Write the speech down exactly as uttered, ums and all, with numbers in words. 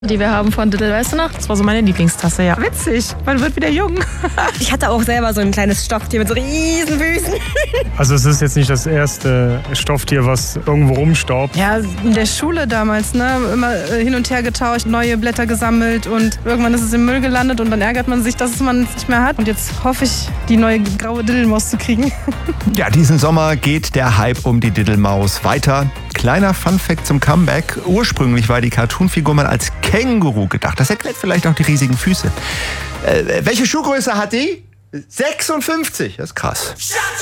Die wir haben von Diddle, weißt du noch? Das war so meine Lieblingstasse, ja. Witzig, man wird wieder jung. Ich hatte auch selber so ein kleines Stofftier mit so riesen Füßen. Also es ist jetzt nicht das erste Stofftier, was irgendwo rumstaubt. Ja, in der Schule damals, ne, immer hin und her getauscht, neue Blätter gesammelt und irgendwann ist es im Müll gelandet und dann ärgert man sich, dass man es nicht mehr hat. Und jetzt hoffe ich, die neue graue Diddelmaus zu kriegen. Ja, diesen Sommer geht der Hype um die Diddelmaus weiter. Kleiner Funfact zum Comeback. Ursprünglich war die Cartoonfigur mal als Känguru gedacht. Das erklärt vielleicht auch die riesigen Füße. Äh, welche Schuhgröße hat die? sechsundfünfzig. Das ist krass.